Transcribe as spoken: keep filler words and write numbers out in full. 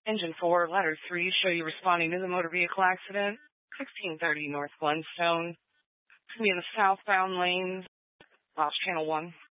Engine four, ladder three, show you responding to the motor vehicle accident. sixteen thirty North Glenstone. It's going to be in the southbound lanes. Lost channel one.